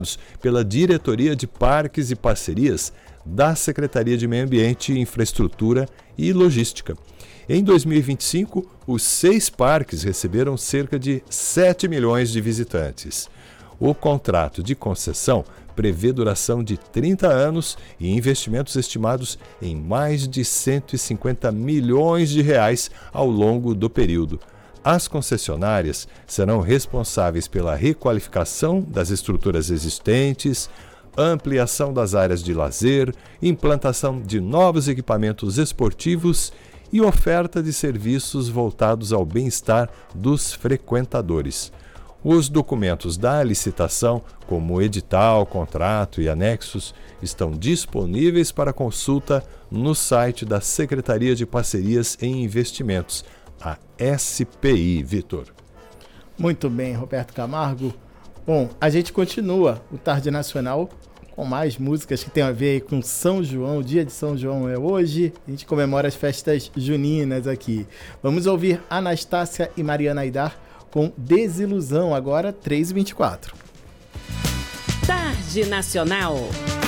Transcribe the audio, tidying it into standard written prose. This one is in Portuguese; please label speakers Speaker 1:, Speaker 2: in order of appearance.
Speaker 1: pela Diretoria de Parques e Parcerias da Secretaria de Meio Ambiente, Infraestrutura e Logística. Em 2025, os 6 parques receberam cerca de 7 milhões de visitantes. O contrato de concessão prevê duração de 30 anos e investimentos estimados em mais de 150 milhões de reais ao longo do período. As concessionárias serão responsáveis pela requalificação das estruturas existentes, ampliação das áreas de lazer, implantação de novos equipamentos esportivos e oferta de serviços voltados ao bem-estar dos frequentadores. Os documentos da licitação, como edital, contrato e anexos, estão disponíveis para consulta no site da Secretaria de Parcerias em Investimentos, a SPI, Vitor.
Speaker 2: Muito bem, Roberto Camargo. Bom, a gente continua o Tarde Nacional com mais músicas que tem a ver aí com São João. O dia de São João é hoje. A gente comemora as festas juninas aqui. Vamos ouvir Anastácia e Mariana Aidar com Desilusão, agora 3h24.
Speaker 3: Tarde Nacional.